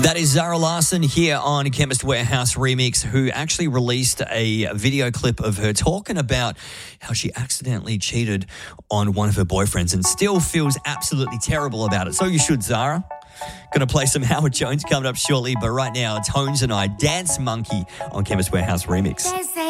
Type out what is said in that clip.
That is Zara Larsson here on Chemist Warehouse Remix, who actually released a video clip of her talking about how she accidentally cheated on one of her boyfriends and still feels absolutely terrible about it. So you should, Zara. Going to play some Howard Jones coming up shortly, but right now it's Hones and I, Dance Monkey on Chemist Warehouse Remix.